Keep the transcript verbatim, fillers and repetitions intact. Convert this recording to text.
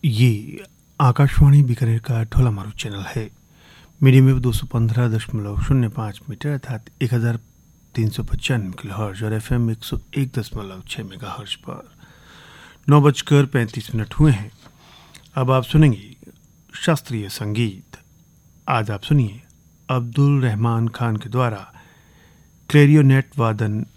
ये आकाशवाणी बीकानेर का ढोला मारू चैनल है। मीडियम वेव दो सौ पंद्रह दशमलव शून्य पाँच मीटर अर्थात एक हजार तीन सौ पचानवे किलो हर्ज और एफ एम एक सौ एक दशमलव छः मेगा हर्ज पर नौ बजकर पैंतीस मिनट हुए हैं। अब आप सुनेंगे शास्त्रीय संगीत। आज आप सुनिए अब्दुल रहमान खान के द्वारा क्लेरियोनेट वादन